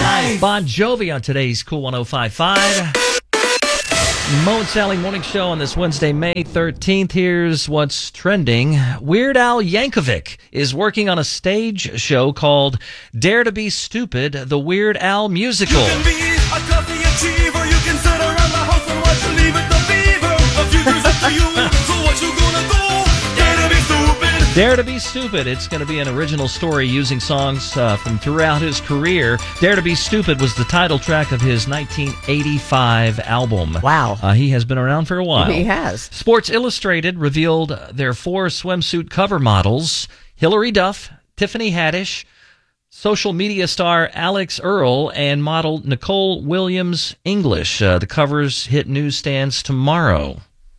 life. Bon Jovi on today's Cool 105.5. Mo and Sally Morning Show on this Wednesday, May 13th. Here's what's trending. Weird Al Yankovic is working on a stage show called Dare to Be Stupid, the Weird Al Musical. You can be a coffee achiever. You can sit around the house and watch you leave it the beaver. A future's up to you, so what you gonna do? Dare to be stupid. Dare to Be Stupid. It's going to be an original story using songs from throughout his career. Dare to Be Stupid was the title track of his 1985 album. Wow. He has been around for a while. He has. Sports Illustrated revealed their 4 swimsuit cover models: Hilary Duff, Tiffany Haddish, social media star Alex Earle, and model Nicole Williams English. The covers hit newsstands tomorrow.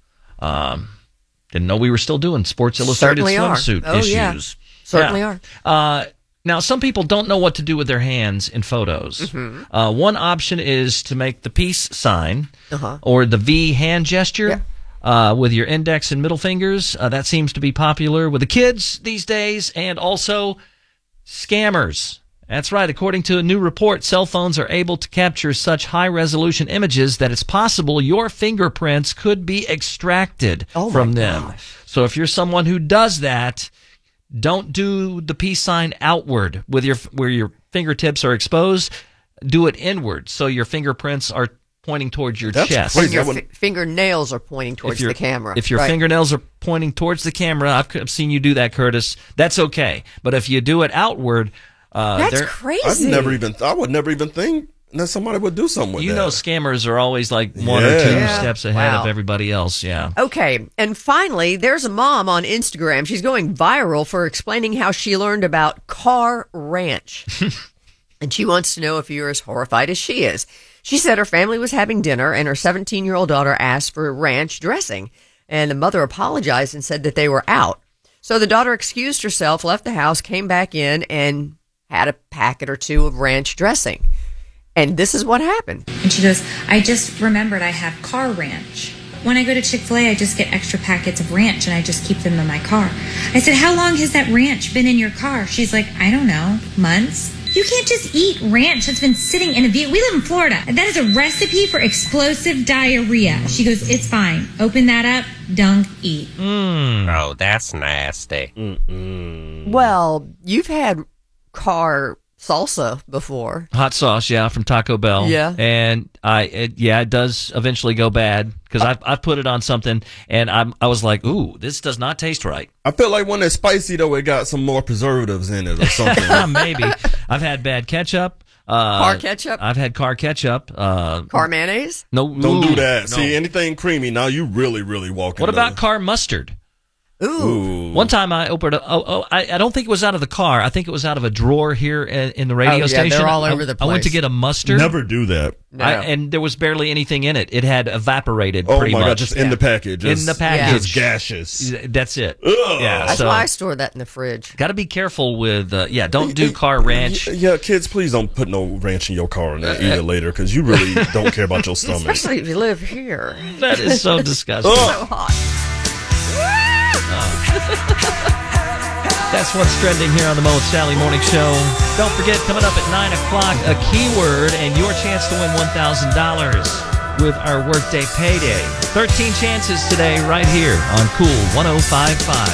Didn't know we were still doing Sports Illustrated Certainly swimsuit are. issues. Yeah. Certainly are. Now, some people don't know what to do with their hands in photos. Mm-hmm. One option is to make the peace sign or the V hand gesture with your index and middle fingers. That seems to be popular with the kids these days, and also scammers. That's right. According to a new report, cell phones are able to capture such high-resolution images that it's possible your fingerprints could be extracted from them. So if you're someone who does that, don't do the peace sign outward with where your fingertips are exposed. Do it inward, so your fingerprints are pointing towards your chest. And your fingernails are pointing towards the camera. If your fingernails are pointing towards the camera, I've seen you do that, Curtis. That's okay. But if you do it outward, that's crazy. I would never even think that somebody would do something with that. You know, scammers are always like one or two steps ahead of everybody else. Yeah. Okay. And finally, there's a mom on Instagram. She's going viral for explaining how she learned about Car Ranch. And she wants to know if you're as horrified as she is. She said her family was having dinner and her 17-year-old daughter asked for ranch dressing. And the mother apologized and said that they were out. So the daughter excused herself, left the house, came back in, and had a packet or two of ranch dressing. And this is what happened. And she goes, I just remembered I have Car Ranch. When I go to Chick-fil-A, I just get extra packets of ranch and I just keep them in my car. I said, how long has that ranch been in your car? She's like, I don't know, months. You can't just eat ranch that's been sitting in a vehicle. We live in Florida. That is a recipe for explosive diarrhea. She goes, it's fine. Open that up. Don't eat. Oh, that's nasty. Well, you've had car salsa before. Hot sauce, from Taco Bell. Yeah. And it does eventually go bad because I've put it on something and I was like, ooh, this does not taste right. I feel like when it's spicy though, it got some more preservatives in it or something. Maybe. I've had bad ketchup. Car ketchup? I've had car ketchup. Car mayonnaise? No. Don't do that. No. See, anything creamy, now you really, really walking. What about car mustard? Ooh. One time I opened I don't think it was out of the car. I think it was out of a drawer here in the radio station. They're all over the place. I went to get a mustard. Never do that. No. And there was barely anything in it. It had evaporated pretty much. Oh my God, just in the package. In the package. It's gaseous. That's it. Ugh. Yeah, That's why I store that in the fridge. Got to be careful with, don't do car ranch. Yeah, kids, please don't put no ranch in your car and then eat it later because you really don't care about your stomach. Especially if you live here. That is so disgusting. So hot. That's what's trending here on the Mo and Sally Morning Show. Don't forget, coming up at 9 o'clock, a keyword and your chance to win $1,000 with our Workday Payday. 13 chances today right here on Cool 105.5.